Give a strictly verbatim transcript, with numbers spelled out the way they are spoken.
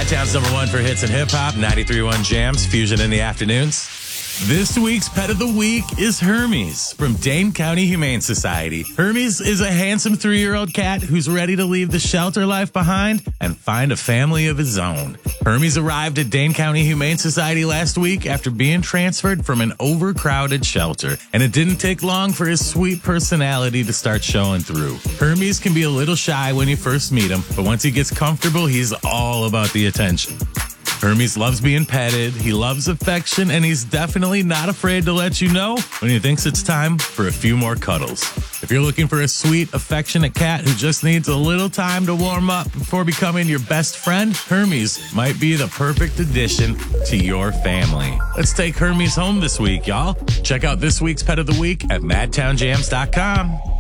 Madtown's number one for hits and hip hop, ninety-three point one Jams, Fusion in the afternoons. This week's pet of the week is Hermes from Dane County Humane Society. Hermes is a handsome three-year-old cat who's ready to leave the shelter life behind and find a family of his own. Hermes arrived at Dane County Humane Society last week after being transferred from an overcrowded shelter, and it didn't take long for his sweet personality to start showing through. Hermes can be a little shy when you first meet him, but once he gets comfortable, he's all about the attention. Hermes loves being petted, he loves affection, and he's definitely not afraid to let you know when he thinks it's time for a few more cuddles. If you're looking for a sweet, affectionate cat who just needs a little time to warm up before becoming your best friend, Hermes might be the perfect addition to your family. Let's take Hermes home this week, y'all. Check out this week's Pet of the Week at madtown jams dot com.